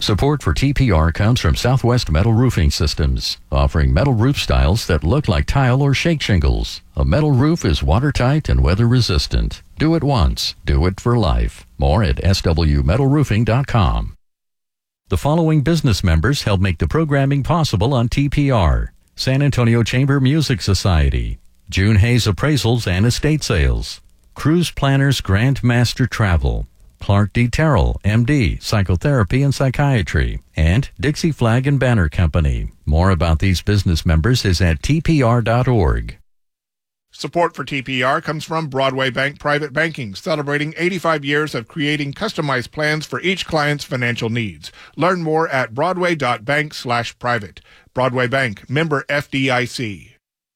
Support for TPR comes from Southwest Metal Roofing Systems, offering metal roof styles that look like tile or shake shingles. A metal roof is watertight and weather resistant. Do it once, do it for life. More at swmetalroofing.com. The following business members help make the programming possible on TPR. San Antonio Chamber Music Society, June Hayes Appraisals and Estate Sales, Cruise Planners Grand Master Travel, Clark D. Terrell, M.D., Psychotherapy and Psychiatry, and Dixie Flag and Banner Company. More about these business members is at tpr.org. Support for TPR comes from Broadway Bank Private Banking, celebrating 85 years of creating customized plans for each client's financial needs. Learn more at broadway.bank/private. Broadway Bank, member FDIC.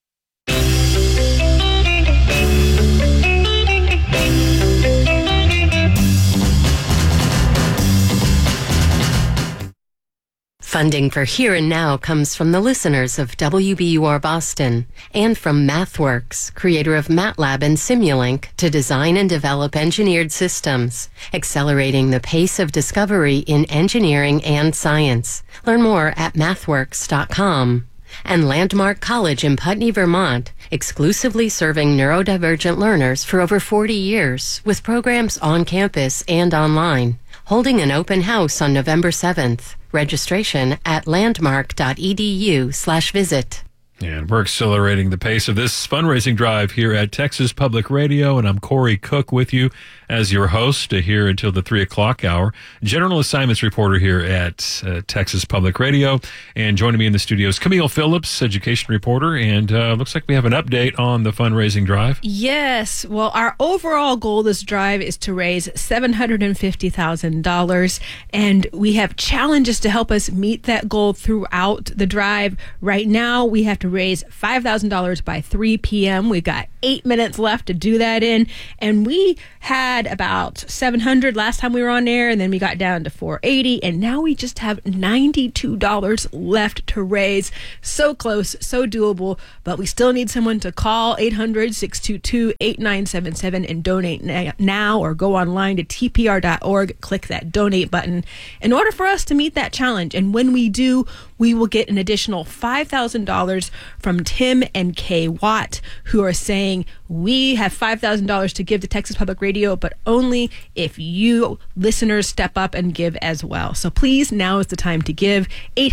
Funding for Here and Now comes from the listeners of WBUR Boston and from MathWorks, creator of MATLAB and Simulink, to design and develop engineered systems, accelerating the pace of discovery in engineering and science. Learn more at mathworks.com. And Landmark College in Putney, Vermont, exclusively serving neurodivergent learners for over 40 years with programs on campus and online. Holding an open house on November 7th. Registration at landmark.edu/visit. And we're accelerating the pace of this fundraising drive here at Texas Public Radio, and I'm Corey Cook with you as your host here until the 3 o'clock hour. General assignments reporter here at Texas Public Radio. And joining me in the studio is Camille Phillips, education reporter, and looks like we have an update on the fundraising drive. Yes. Well, our overall goal this drive is to raise $750,000, and we have challenges to help us meet that goal throughout the drive. Right now, we have to raise $5,000 by 3 p.m. We've got 8 minutes left to do that in, and we had about 700 last time we were on air, and then we got down to 480, and now we just have $92 left to raise. So close, so doable, but we still need someone to call 800-622-8977 and donate now, or go online to tpr.org, click that donate button in order for us to meet that challenge. And when we do, we will get an additional $5,000 from Tim and Kay Watt, who are saying, we have $5,000 to give to Texas Public Radio, but only if you listeners step up and give as well. So please, now is the time to give.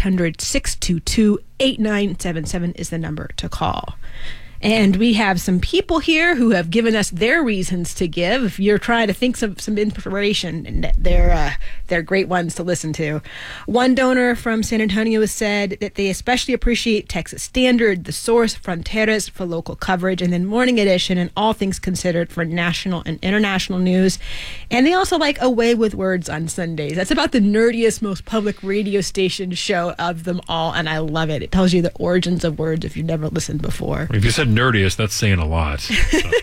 800-622-8977 is the number to call. And we have some people here who have given us their reasons to give. If you're trying to think of some inspiration, and they're great ones to listen to. One donor from San Antonio said that they especially appreciate Texas Standard, The Source, Fronteras for local coverage, and then Morning Edition and All Things Considered for national and international news. And they also like Away with Words on Sundays. That's about the nerdiest, most public radio station show of them all, and I love it. It tells you the origins of words if you've never listened before. If you said nerdiest, that's saying a lot. So.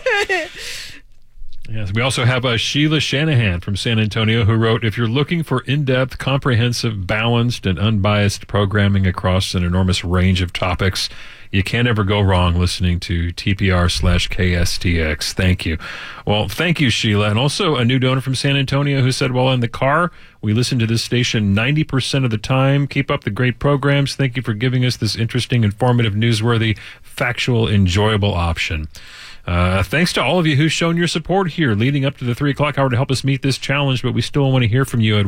Yes, we also have Sheila Shanahan from San Antonio, who wrote, if you're looking for in-depth, comprehensive, balanced, and unbiased programming across an enormous range of topics, you can't ever go wrong listening to TPR/KSTX. Thank you. Well, thank you, Sheila. And also a new donor from San Antonio who said, well, in the car, we listen to this station 90% of the time. Keep up the great programs. Thank you for giving us this interesting, informative, newsworthy, factual, enjoyable option. Thanks to all of you who've shown your support here leading up to the 3 o'clock hour to help us meet this challenge, but we still want to hear from you at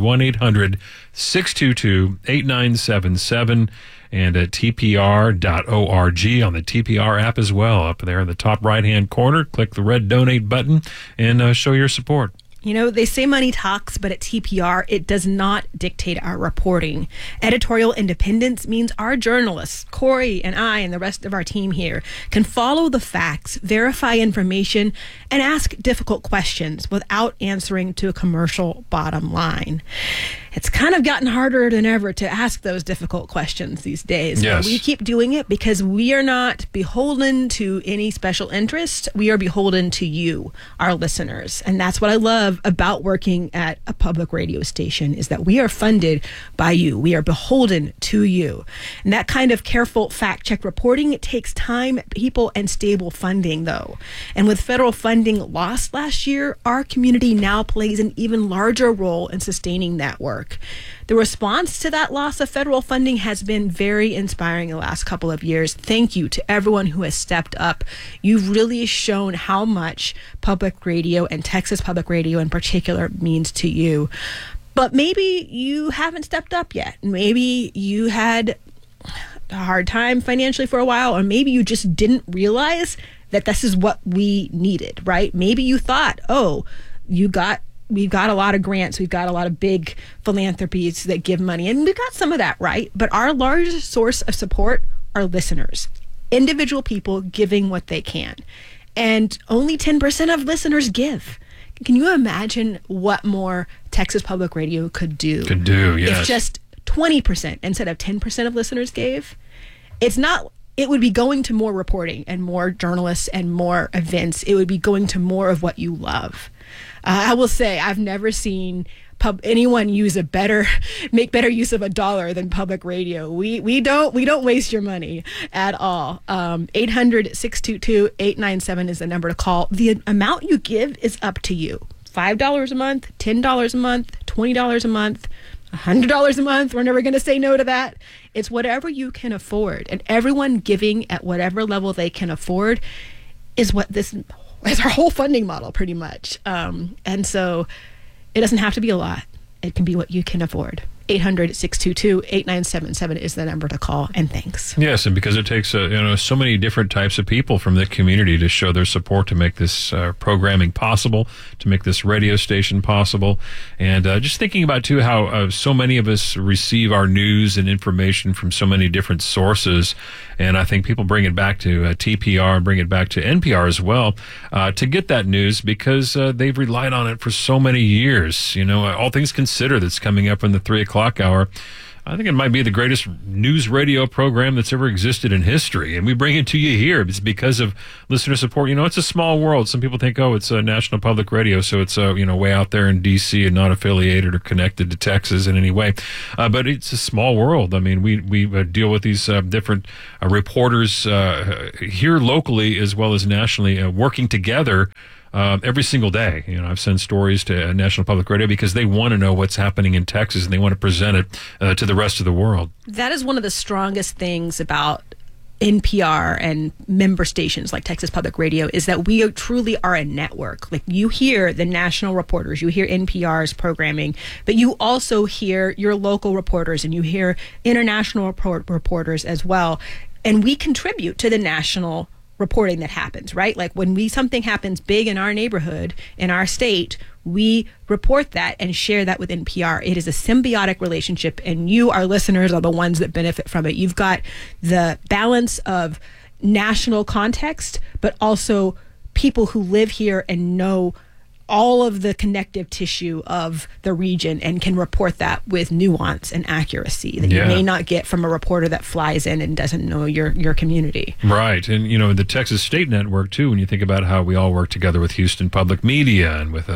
1-800-622-8977 and at tpr.org on the TPR app as well. Up there in the top right-hand corner, click the red donate button and show your support. You know, they say money talks, but at TPR, it does not dictate our reporting. Editorial independence means our journalists, Corey and I and the rest of our team here, can follow the facts, verify information, and ask difficult questions without answering to a commercial bottom line. It's kind of gotten harder than ever to ask those difficult questions these days. Yes. But we keep doing it because we are not beholden to any special interest. We are beholden to you, our listeners. And that's what I love about working at a public radio station, is that we are funded by you. We are beholden to you. And that kind of careful fact-check reporting, it takes time, people, and stable funding, though. And with federal funding lost last year, our community now plays an even larger role in sustaining that work. work. The response to that loss of federal funding has been very inspiring the last couple of years. Thank you to everyone who has stepped up. You've really shown how much public radio and Texas Public Radio in particular means to you. But maybe you haven't stepped up yet. Maybe you had a hard time financially for a while, or maybe you just didn't realize that this is what we needed, right? Maybe you thought, oh, we've got a lot of grants, we've got a lot of big philanthropies that give money, and we got some of that, right? But our largest source of support are listeners, individual people giving what they can. And only 10% of listeners give. Can you imagine what more Texas Public Radio could do? Yes. If just 20% instead of 10% of listeners gave? It would be going to more reporting and more journalists and more events. It would be going to more of what you love. I will say I've never seen anyone make better use of a dollar than public radio. We don't waste your money at all. 800-622-897 is the number to call. The amount you give is up to you. $5 a month, $10 a month, $20 a month, $100 a month. We're never going to say no to that. It's whatever you can afford, and everyone giving at whatever level they can afford is what this is our whole funding model, pretty much. And so it doesn't have to be a lot. It can be what you can afford. 800-622-8977 is the number to call, and thanks. Yes, and because it takes so many different types of people from the community to show their support to make this programming possible, to make this radio station possible, and just thinking about too how so many of us receive our news and information from so many different sources, and I think people bring it back to TPR and bring it back to NPR as well to get that news because they've relied on it for so many years. All things considered, that's coming up in the 3 o'clock hour. I think it might be the greatest news radio program that's ever existed in history. And we bring it to you here. It's because of listener support. It's a small world. Some people think, it's a National Public Radio, so it's, way out there in D.C. and not affiliated or connected to Texas in any way. But it's a small world. I mean, we deal with these different reporters here locally as well as nationally working together every single day. I've sent stories to National Public Radio because they want to know what's happening in Texas and they want to present it to the rest of the world. That is one of the strongest things about NPR and member stations like Texas Public Radio is that we truly are a network. Like, you hear the national reporters, you hear NPR's programming, but you also hear your local reporters and you hear international reporters as well. And we contribute to the national reporting that happens, right? Like when something happens big in our neighborhood, in our state, we report that and share that with NPR. It is a symbiotic relationship, and you, our listeners, are the ones that benefit from it. You've got the balance of national context, but also people who live here and know all of the connective tissue of the region and can report that with nuance and accuracy that you may not get from a reporter that flies in and doesn't know your community. Right. And, the Texas State Network, too, when you think about how we all work together with Houston Public Media and with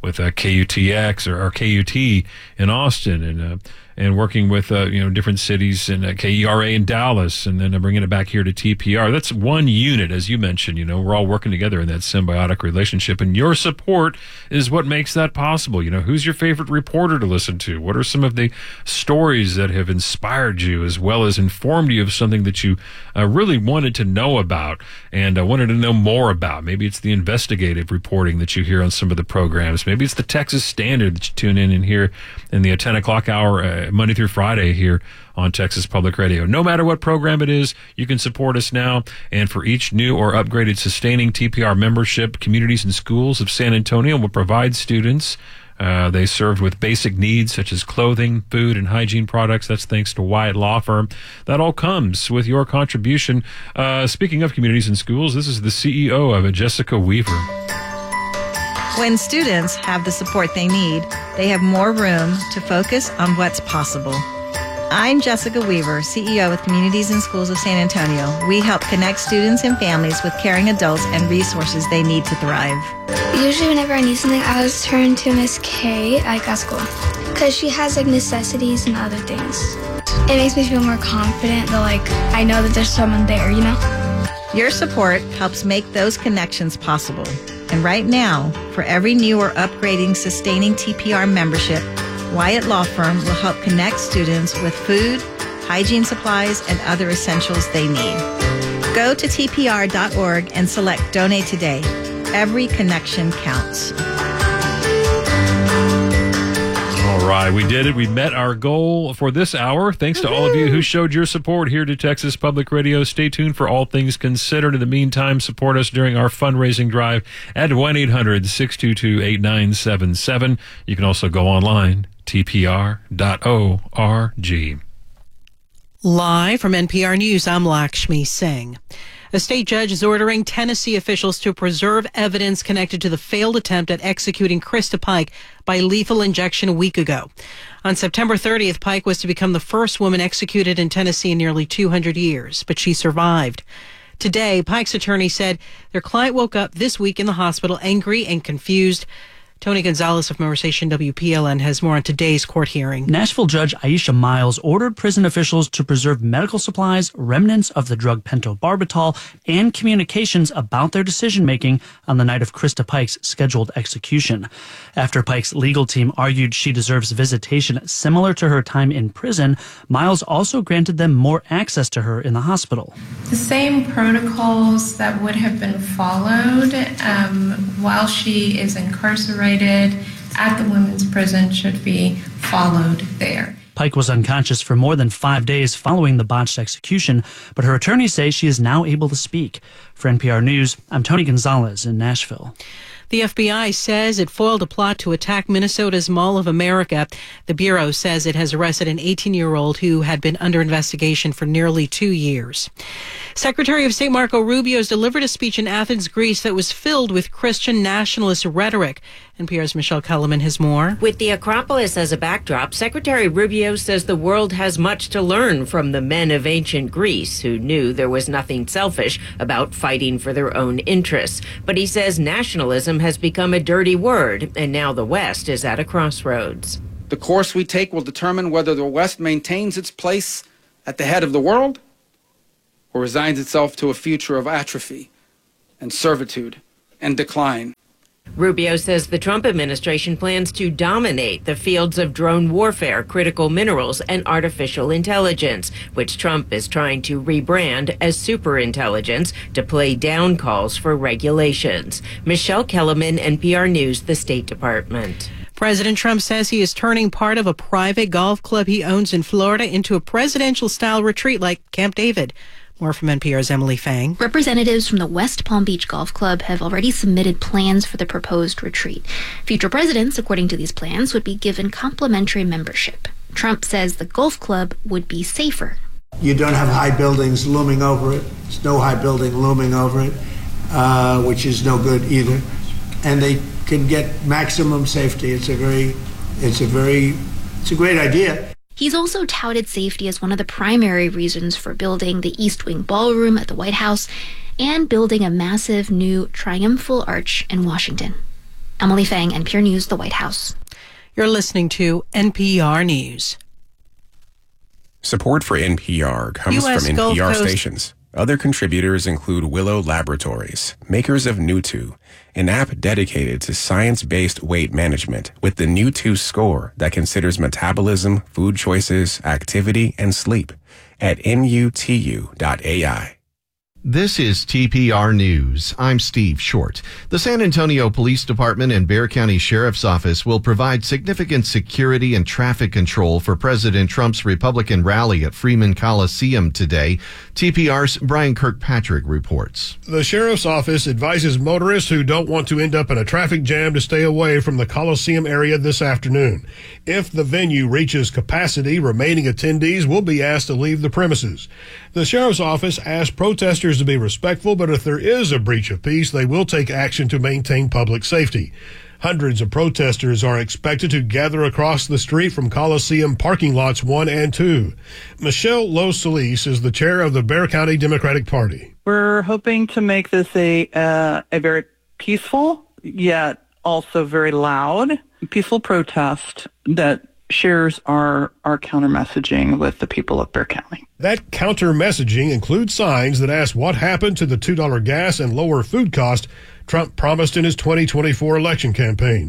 KUTX or KUT in Austin and working with, different cities and KERA in Dallas, and then bringing it back here to TPR. That's one unit, as you mentioned. We're all working together in that symbiotic relationship, and your support is what makes that possible. Who's your favorite reporter to listen to? What are some of the stories that have inspired you as well as informed you of something that you really wanted to know about and wanted to know more about? Maybe it's the investigative reporting that you hear on some of the programs. Maybe it's the Texas Standard that you tune in and hear in the 10 o'clock hour Monday through Friday here on Texas Public Radio. No matter what program it is, you can support us now. And for each new or upgraded sustaining TPR membership, communities and schools of San Antonio will provide students they served with basic needs such as clothing, food, and hygiene products. That's thanks to Wyatt Law Firm. That all comes with your contribution. Speaking of communities and schools, this is the CEO of it, Jessica Weaver. When students have the support they need, they have more room to focus on what's possible. I'm Jessica Weaver, CEO with Communities and Schools of San Antonio. We help connect students and families with caring adults and resources they need to thrive. Usually whenever I need something, I always turn to Miss K at school because she has necessities and other things. It makes me feel more confident that I know that there's someone there, Your support helps make those connections possible. And right now, for every new or upgrading sustaining TPR membership, Wyatt Law Firm will help connect students with food, hygiene supplies, and other essentials they need. Go to tpr.org and select Donate Today. Every connection counts. All right, we did it. We met our goal for this hour. Thanks to all of you who showed your support here to Texas Public Radio. Stay tuned for All Things Considered. In the meantime, support us during our fundraising drive at 1-800-622-8977. You can also go online, tpr.org. Live from NPR News, I'm Lakshmi Singh. A state judge is ordering Tennessee officials to preserve evidence connected to the failed attempt at executing Krista Pike by lethal injection a week ago. On September 30th, Pike was to become the first woman executed in Tennessee in nearly 200 years, but she survived. Today, Pike's attorney said their client woke up this week in the hospital angry and confused. Tony Gonzalez of Mower Station WPLN has more on today's court hearing. Nashville Judge Aisha Miles ordered prison officials to preserve medical supplies, remnants of the drug pentobarbital, and communications about their decision-making on the night of Krista Pike's scheduled execution. After Pike's legal team argued she deserves visitation similar to her time in prison, Miles also granted them more access to her in the hospital. The same protocols that would have been followed while she is incarcerated at the women's prison should be followed there. Pike was unconscious for more than 5 days following the botched execution, but her attorneys say she is now able to speak. For NPR News, I'm Tony Gonzalez in Nashville. The FBI says it foiled a plot to attack Minnesota's Mall of America. The Bureau says it has arrested an 18-year-old who had been under investigation for nearly 2 years. Secretary of State Marco Rubio has delivered a speech in Athens, Greece that was filled with Christian nationalist rhetoric. NPR's Michelle Kellerman has more. With the Acropolis as a backdrop, Secretary Rubio says the world has much to learn from the men of ancient Greece who knew there was nothing selfish about fighting for their own interests. But he says nationalism has become a dirty word, and now the West is at a crossroads. The course we take will determine whether the West maintains its place at the head of the world or resigns itself to a future of atrophy and servitude and decline. Rubio says the Trump administration plans to dominate the fields of drone warfare, critical minerals, and artificial intelligence, which Trump is trying to rebrand as superintelligence to play down calls for regulations. Michelle Kellerman, NPR News, the State Department. President Trump says he is turning part of a private golf club he owns in Florida into a presidential-style retreat like Camp David. More from NPR's Emily Fang. Representatives from the West Palm Beach Golf Club have already submitted plans for the proposed retreat. Future presidents, according to these plans, would be given complimentary membership. Trump says the golf club would be safer. You don't have high buildings looming over it. There's no high building looming over it, which is no good either. And they can get maximum safety. It's a great idea. He's also touted safety as one of the primary reasons for building the East Wing Ballroom at the White House and building a massive new triumphal arch in Washington. Emily Fang, NPR News, the White House. You're listening to NPR News. Support for NPR comes US from Gulf NPR Coast. stations. Other contributors include Willow Laboratories, makers of New2, an app dedicated to science-based weight management with the New2 score that considers metabolism, food choices, activity, and sleep at nutu.ai. This is TPR News. I'm Steve Short. The San Antonio Police Department and Bexar County Sheriff's Office will provide significant security and traffic control for President Trump's Republican rally at Freeman Coliseum today. TPR's Brian Kirkpatrick reports. The Sheriff's Office advises motorists who don't want to end up in a traffic jam to stay away from the Coliseum area this afternoon. If the venue reaches capacity, remaining attendees will be asked to leave the premises. The Sheriff's Office asked protesters to be respectful, but if there is a breach of peace, they will take action to maintain public safety. Hundreds of protesters are expected to gather across the street from Coliseum parking lots 1 and 2. Michelle Los Solis is the chair of the Bexar County Democratic Party. We're hoping to make this a very peaceful, yet also very loud, peaceful protest that shares our counter messaging with the people of Bexar County. That counter messaging includes signs that ask what happened to the $2 gas and lower food cost Trump promised in his 2024 election campaign.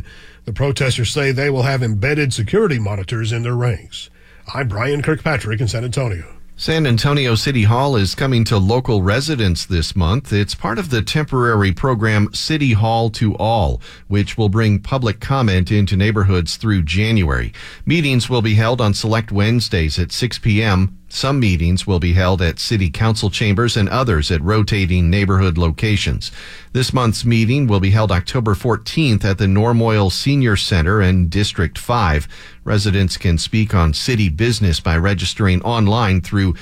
The protesters say they will have embedded security monitors in their ranks. I'm Brian Kirkpatrick in San Antonio. San Antonio City Hall is coming to local residents this month. It's part of the temporary program City Hall to All, which will bring public comment into neighborhoods through January. Meetings will be held on select Wednesdays at 6 p.m. Some meetings will be held at city council chambers and others at rotating neighborhood locations. This month's meeting will be held October 14th at the Normoyle Senior Center in District 5. Residents can speak on city business by registering online through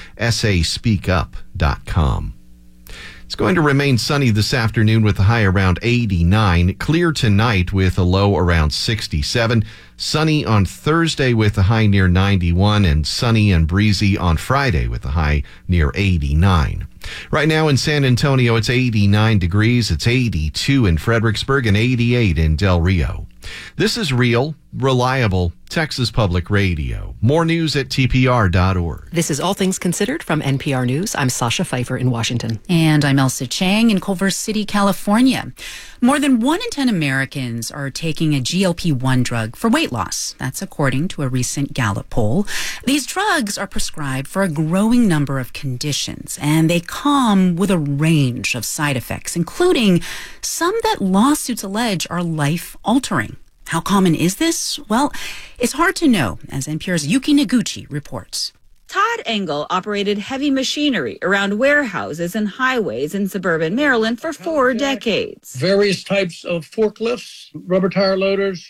SASpeakup.com. It's going to remain sunny this afternoon with a high around 89. Clear tonight with a low around 67. Sunny on Thursday with a high near 91. And sunny and breezy on Friday with a high near 89. Right now in San Antonio, it's 89 degrees. It's 82 in Fredericksburg and 88 in Del Rio. This is real, reliable Texas Public Radio. More news at TPR.org. This is All Things Considered from NPR News. I'm Sasha Pfeiffer in Washington. And I'm Elsa Chang in Culver City, California. More than 1 in 10 Americans are taking a GLP-1 drug for weight loss. That's according to a recent Gallup poll. These drugs are prescribed for a growing number of conditions, and they come with a range of side effects, including some that lawsuits allege are life-altering. How common is this? Well, it's hard to know, as NPR's Yuki Noguchi reports. Todd Engel operated heavy machinery around warehouses and highways in suburban Maryland for 4 decades. Various types of forklifts, rubber tire loaders,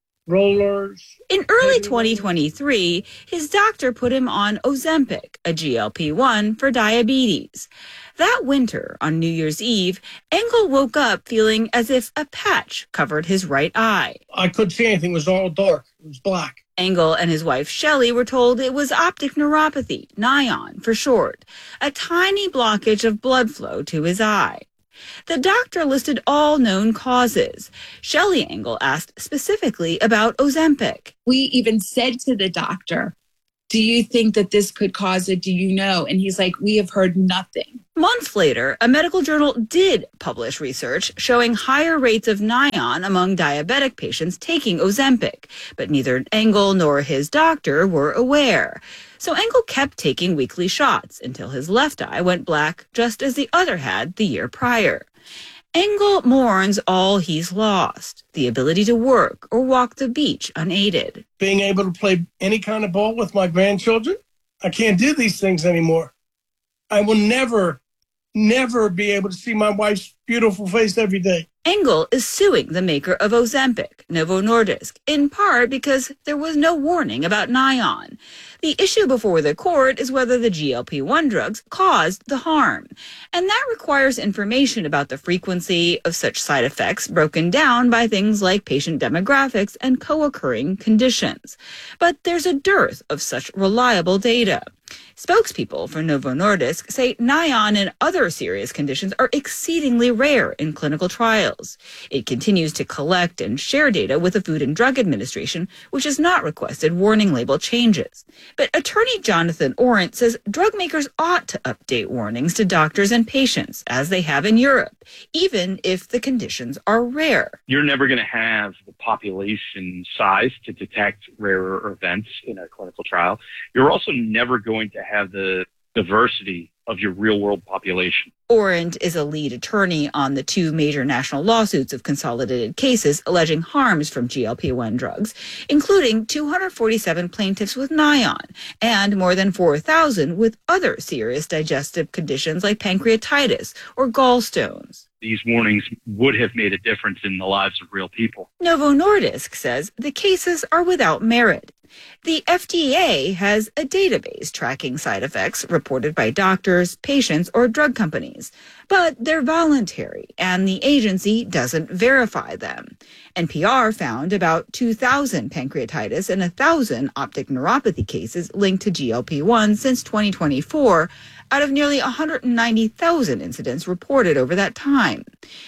rollers. In early 2023, his doctor put him on Ozempic, a GLP-1 for diabetes. That winter, on New Year's Eve, Engel woke up feeling as if a patch covered his right eye. I couldn't see anything. It was all dark. It was black. Engel and his wife Shelley were told it was optic neuropathy, NION for short, a tiny blockage of blood flow to his eye. The doctor listed all known causes. Shelley Engel asked specifically about Ozempic. We even said to the doctor, do you think that this could cause it? Do you know? And he's like, we have heard nothing. Months later, a medical journal did publish research showing higher rates of NION among diabetic patients taking Ozempic, but neither Engel nor his doctor were aware. So Engel kept taking weekly shots until his left eye went black, just as the other had the year prior. Engel mourns all he's lost, the ability to work or walk the beach unaided. Being able to play any kind of ball with my grandchildren, I can't do these things anymore. I will never be able to see my wife's beautiful face every day. Engel is suing the maker of Ozempic, Novo Nordisk, in part because there was no warning about NION. The issue before the court is whether the GLP-1 drugs caused the harm, and that requires information about the frequency of such side effects broken down by things like patient demographics and co-occurring conditions. But there's a dearth of such reliable data. Spokespeople for Novo Nordisk say NION and other serious conditions are exceedingly rare in clinical trials. It continues to collect and share data with the Food and Drug Administration, which has not requested warning label changes. But attorney Jonathan Orent says drug makers ought to update warnings to doctors and patients, as they have in Europe, even if the conditions are rare. You're never going to have the population size to detect rarer events in a clinical trial. You're also never going to have the diversity of your real-world population. Orent is a lead attorney on the 2 major national lawsuits of consolidated cases alleging harms from GLP-1 drugs, including 247 plaintiffs with NION and more than 4,000 with other serious digestive conditions like pancreatitis or gallstones. These warnings would have made a difference in the lives of real people. Novo Nordisk says the cases are without merit. The FDA has a database tracking side effects reported by doctors, patients, or drug companies, but they're voluntary, and the agency doesn't verify them. NPR found about 2,000 pancreatitis and 1,000 optic neuropathy cases linked to GLP-1 since 2024, out of nearly 190,000 incidents reported over that time.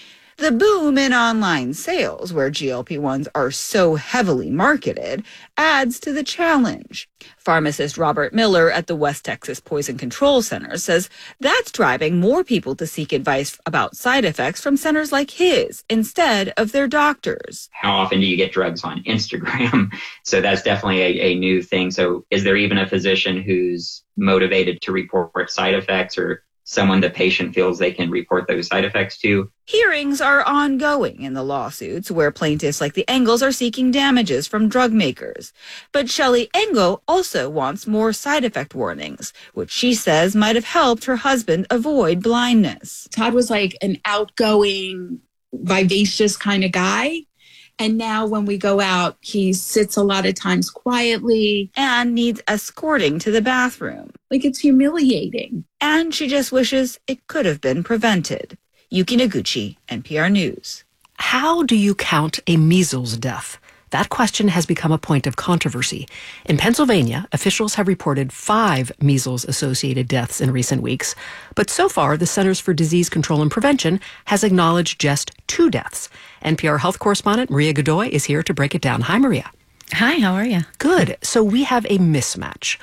The boom in online sales, where GLP-1s are so heavily marketed, adds to the challenge. Pharmacist Robert Miller at the West Texas Poison Control Center says that's driving more people to seek advice about side effects from centers like his instead of their doctors. How often do you get drugs on Instagram? So that's definitely a new thing. So is there even a physician who's motivated to report side effects, or someone the patient feels they can report those side effects to? Hearings are ongoing in the lawsuits where plaintiffs like the Engels are seeking damages from drug makers. But Shelley Engel also wants more side effect warnings, which she says might have helped her husband avoid blindness. Todd was like an outgoing, vivacious kind of guy. And now when we go out, he sits a lot of times quietly and needs escorting to the bathroom. Like, it's humiliating. And she just wishes it could have been prevented. Yuki Noguchi, NPR News. How do you count a measles death? That question has become a point of controversy. In Pennsylvania, officials have reported 5 measles-associated deaths in recent weeks. But so far, the Centers for Disease Control and Prevention has acknowledged just 2 deaths. NPR health correspondent Maria Godoy is here to break it down. Hi, Maria. Hi, how are you? Good. So we have a mismatch.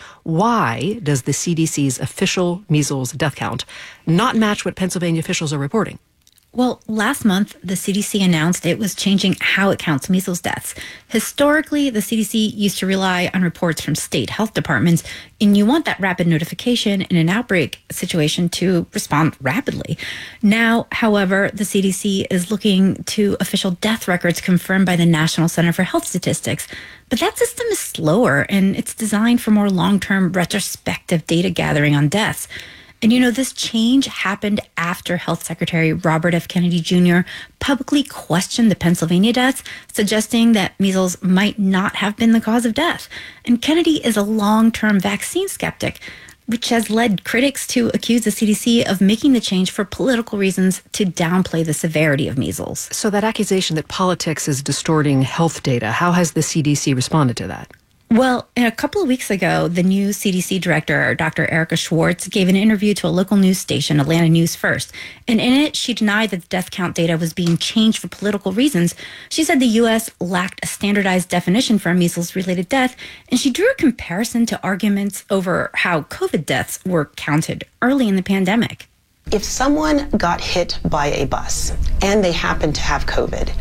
Why does the CDC's official measles death count not match what Pennsylvania officials are reporting? Well, last month, the CDC announced it was changing how it counts measles deaths. Historically, the CDC used to rely on reports from state health departments, and you want that rapid notification in an outbreak situation to respond rapidly. Now, however, the CDC is looking to official death records confirmed by the National Center for Health Statistics. But that system is slower, and it's designed for more long-term retrospective data gathering on deaths. And you know, this change happened after Health Secretary Robert F. Kennedy Jr. publicly questioned the Pennsylvania deaths, suggesting that measles might not have been the cause of death. And Kennedy is a long-term vaccine skeptic, which has led critics to accuse the CDC of making the change for political reasons to downplay the severity of measles. So that accusation that politics is distorting health data, how has the CDC responded to that? Well, a couple of weeks ago, the new CDC director, Dr. Erica Schwartz, gave an interview to a local news station, Atlanta News First. And in it, she denied that the death count data was being changed for political reasons. She said the U.S. lacked a standardized definition for a measles-related death, and she drew a comparison to arguments over how COVID deaths were counted early in the pandemic. If someone got hit by a bus and they happened to have COVID,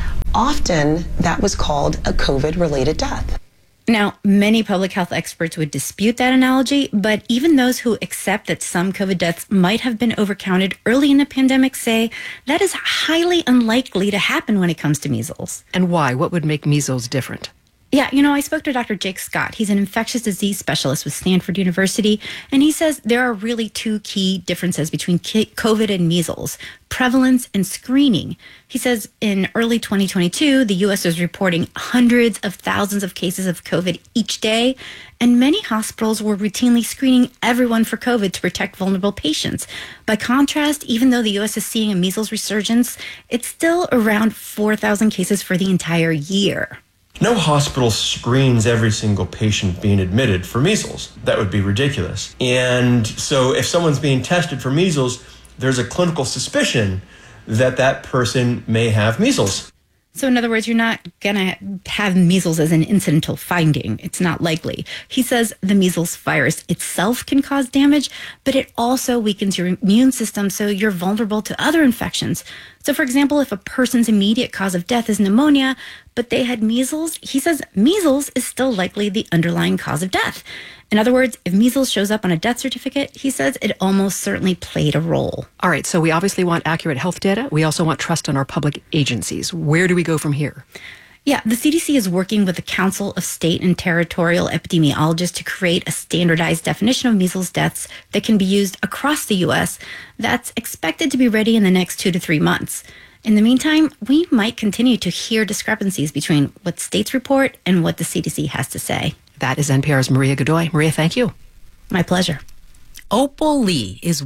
often that was called a COVID-related death. Now, many public health experts would dispute that analogy, but even those who accept that some COVID deaths might have been overcounted early in the pandemic say that is highly unlikely to happen when it comes to measles. And why? What would make measles different? Yeah, you know, I spoke to Dr. Jake Scott. He's an infectious disease specialist with Stanford University, and he says there are really 2 key differences between COVID and measles: prevalence and screening. He says in early 2022, the U.S. was reporting hundreds of thousands of cases of COVID each day, and many hospitals were routinely screening everyone for COVID to protect vulnerable patients. By contrast, even though the U.S. is seeing a measles resurgence, it's still around 4,000 cases for the entire year. No hospital screens every single patient being admitted for measles. That would be ridiculous. And so if someone's being tested for measles, there's a clinical suspicion that that person may have measles. So in other words, you're not going to have measles as an incidental finding. It's not likely. He says the measles virus itself can cause damage, but it also weakens your immune system, so you're vulnerable to other infections. So for example, if a person's immediate cause of death is pneumonia, but they had measles, he says measles is still likely the underlying cause of death. In other words, if measles shows up on a death certificate, he says it almost certainly played a role. All right, so we obviously want accurate health data. We also want trust in our public agencies. Where do we go from here? Yeah, the CDC is working with the Council of State and Territorial Epidemiologists to create a standardized definition of measles deaths that can be used across the U.S. That's expected to be ready in the next 2 to 3 months. In the meantime, we might continue to hear discrepancies between what states report and what the CDC has to say. That is NPR's Maria Godoy. Maria, thank you. My pleasure. Opal Lee is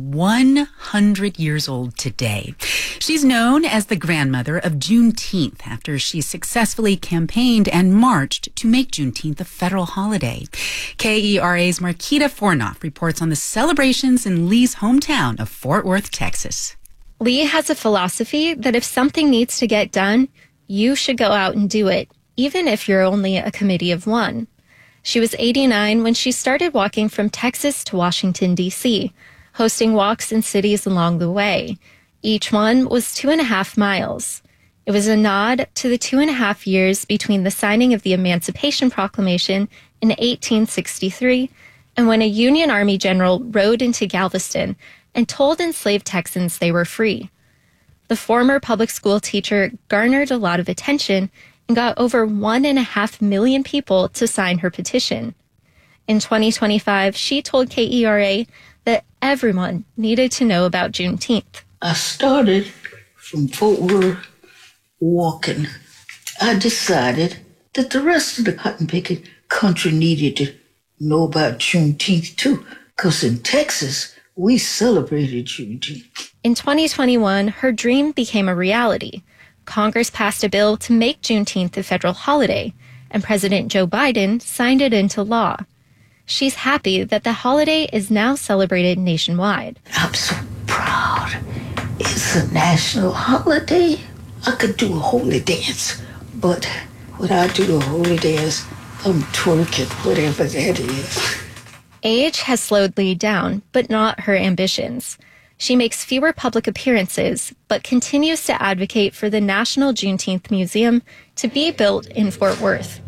100 years old today. She's known as the grandmother of Juneteenth after she successfully campaigned and marched to make Juneteenth a federal holiday. KERA's Marquita Fornoff reports on the celebrations in Lee's hometown of Fort Worth, Texas. Lee has a philosophy that if something needs to get done, you should go out and do it, even if you're only a committee of one. She was 89 when she started walking from Texas to Washington, D.C., hosting walks in cities along the way. Each one was 2.5 miles. It was a nod to the 2.5 years between the signing of the Emancipation Proclamation in 1863 and when a Union Army general rode into Galveston and told enslaved Texans they were free. The former public school teacher garnered a lot of attention and got over 1.5 million people to sign her petition. In 2025, she told KERA that everyone needed to know about Juneteenth. I started from Fort Worth walking. I decided that the rest of the cotton picking country needed to know about Juneteenth too, because in Texas, we celebrated Juneteenth. In 2021, her dream became a reality. Congress passed a bill to make Juneteenth a federal holiday, and President Joe Biden signed it into law. She's happy that the holiday is now celebrated nationwide. I'm so proud. It's a national holiday. I could do a holy dance, but when I do a holy dance, I'm twerking, whatever that is. Age has slowed Lee down, but not her ambitions. She makes fewer public appearances, but continues to advocate for the National Juneteenth Museum to be built in Fort Worth.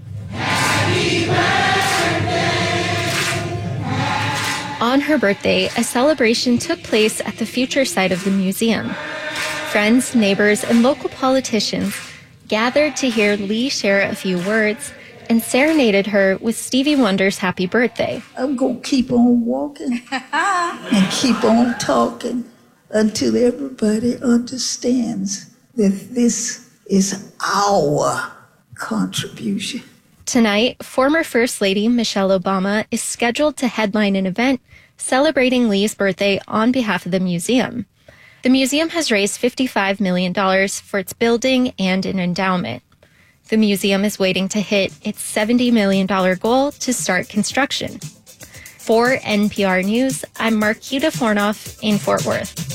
On her birthday, a celebration took place at the future site of the museum. Friends, neighbors, and local politicians gathered to hear Lee share a few words and serenaded her with Stevie Wonder's Happy Birthday. I'm going to keep on walking and keep on talking until everybody understands that this is our contribution. Tonight, former First Lady Michelle Obama is scheduled to headline an event celebrating Lee's birthday on behalf of the museum. The museum has raised $55 million for its building and an endowment. The museum is waiting to hit its $70 million goal to start construction. For NPR News, I'm Marquita Fornoff in Fort Worth.